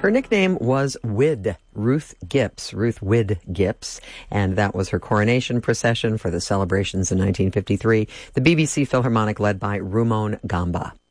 her nickname was Wid, Ruth Wid Gips, and that was her coronation procession for the celebrations in 1953. The BBC Philharmonic led by Rumon Gamba.